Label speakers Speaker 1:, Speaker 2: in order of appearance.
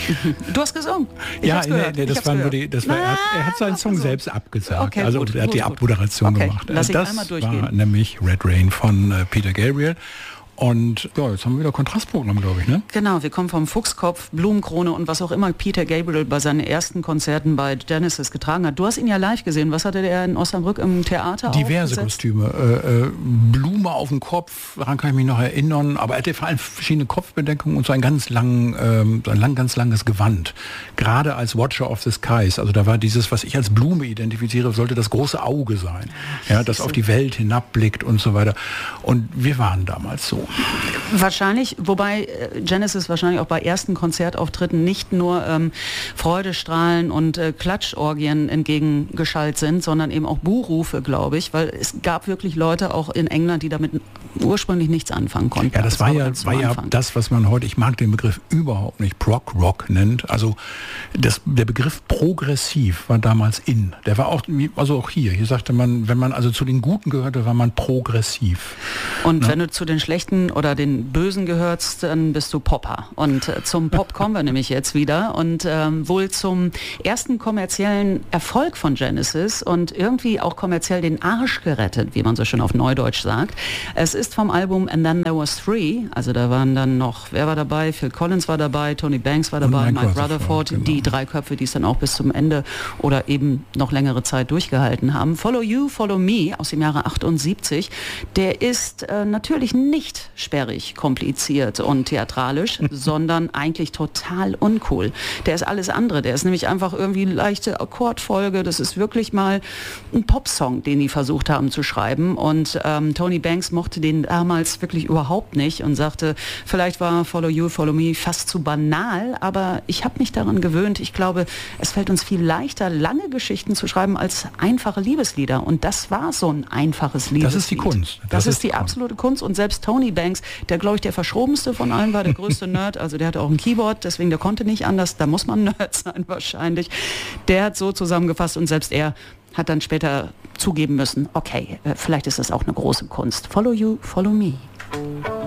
Speaker 1: Du hast gesungen.
Speaker 2: Er hat seinen Song selbst abgesagt.
Speaker 1: Okay,
Speaker 2: also
Speaker 1: gut,
Speaker 2: er hat die Abmoderation gemacht.
Speaker 1: Lass ich
Speaker 2: das
Speaker 1: einmal durchgehen.
Speaker 2: war nämlich Red Rain von Peter Gabriel. Und ja, jetzt haben wir wieder Kontrastprogramm, glaube ich, ne?
Speaker 1: Genau, wir kommen vom Fuchskopf, Blumenkrone und was auch immer Peter Gabriel bei seinen ersten Konzerten bei Genesis getragen hat. Du hast ihn ja live gesehen. Was hatte der in Osnabrück im Theater
Speaker 2: Diverse
Speaker 1: aufgesetzt?
Speaker 2: Kostüme. Blume auf dem Kopf, daran kann ich mich noch erinnern. Aber er hatte vor allem verschiedene Kopfbedeckungen und so ein ganz langes Gewand. Gerade als Watcher of the Skies. Also da war dieses, was ich als Blume identifiziere, sollte das große Auge sein. Ja, das auf die Welt hinabblickt und so weiter. Und wir waren damals so.
Speaker 1: Wahrscheinlich, wobei Genesis wahrscheinlich auch bei ersten Konzertauftritten nicht nur Freudestrahlen und Klatschorgien entgegengeschallt sind, sondern eben auch Buhrufe, glaube ich, weil es gab wirklich Leute auch in England, die damit ursprünglich nichts anfangen konnten.
Speaker 2: Ja, das war ja das, was man heute, ich mag den Begriff überhaupt nicht, Prog-Rock nennt. Also der Begriff progressiv war damals in. Der war auch, also auch hier sagte man, wenn man also zu den Guten gehörte, war man progressiv.
Speaker 1: Und wenn du zu den Schlechten oder den Bösen gehörst, dann bist du Popper. Und zum Pop kommen wir nämlich jetzt wieder und wohl zum ersten kommerziellen Erfolg von Genesis und irgendwie auch kommerziell den Arsch gerettet, wie man so schön auf Neudeutsch sagt. Es ist vom Album And Then There Was Three, also da waren dann noch, wer war dabei? Phil Collins war dabei, Tony Banks war dabei, Mike Rutherford, genau. Die drei Köpfe, die es dann auch bis zum Ende oder eben noch längere Zeit durchgehalten haben. Follow You, Follow Me aus dem Jahre 78, der ist natürlich nicht sperrig, kompliziert und theatralisch, sondern eigentlich total uncool. Der ist alles andere. Der ist nämlich einfach irgendwie leichte Akkordfolge. Das ist wirklich mal ein Popsong, den die versucht haben zu schreiben. Und Tony Banks mochte den damals wirklich überhaupt nicht und sagte, vielleicht war Follow You, Follow Me fast zu banal, aber ich habe mich daran gewöhnt. Ich glaube, es fällt uns viel leichter, lange Geschichten zu schreiben als einfache Liebeslieder. Und das war so ein einfaches Liebeslied.
Speaker 2: Das ist die Kunst.
Speaker 1: Das ist die absolute Kunst. Und selbst Tony Banks, der glaube ich der verschrobenste von allen war, der größte Nerd, also der hatte auch ein Keyboard, deswegen der konnte nicht anders, da muss man Nerd sein wahrscheinlich. Der hat so zusammengefasst und selbst er hat dann später zugeben müssen, okay, vielleicht ist das auch eine große Kunst. Follow You, Follow Me.